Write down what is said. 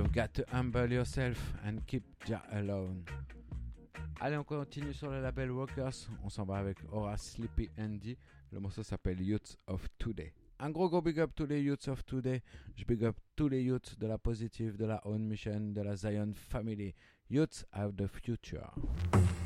Got to humble yourself and keep Jah alone. Allez, on continue sur le label Walkers. On s'en va avec Horace Sleepy Andy. Le morceau s'appelle Youths of Today. Un gros big up tous les Youths of Today. Je big up tous les Youths de la Positive, de la Own Mission, de la Zion Family. Youths have the future.